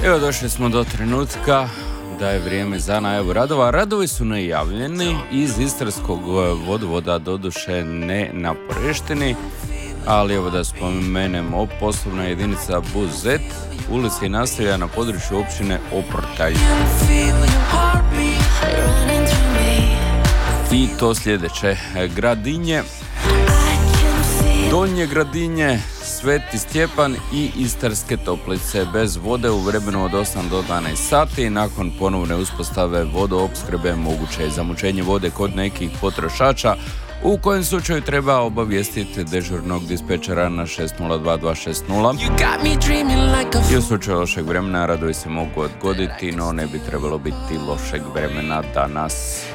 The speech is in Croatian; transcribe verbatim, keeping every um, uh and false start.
Evo, došli smo do trenutka da je vrijeme za najavu radova. Radovi su najavljeni iz Istarskog vodovoda, doduše ne na Poreštini, ali evo da spomenemo, poslovna jedinica Buzet, ulica i naselja na području općine Oprtalj. I to sljedeće: Gradinje, Donje Gradinje, Sveti Stjepan i Istarske Toplice bez vode u vremenu od osam do dvanaest sati. Nakon ponovne uspostave vodoopskrbe moguće je zamućenje vode kod nekih potrošača, u kojem slučaju treba obavijestiti dežurnog dispečera na šest nula dva dva šest nula. I u slučaju lošeg vremena radovi se mogu odgoditi, no ne bi trebalo biti lošeg vremena danas.